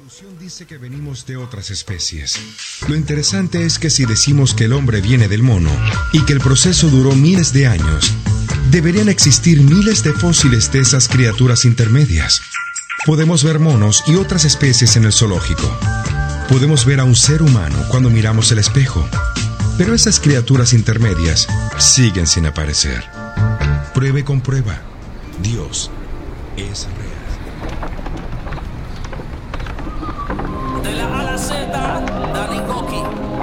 evolución dice que venimos de otras especies. Lo interesante es que si decimos que el hombre viene del mono y que el proceso duró miles de años, deberían existir miles de fósiles de esas criaturas intermedias. Podemos ver monos y otras especies en el zoológico. Podemos ver a un ser humano cuando miramos el espejo. Pero esas criaturas intermedias siguen sin aparecer. Pruebe con prueba. Dios es real. De la A a la Z, Daddy Goki.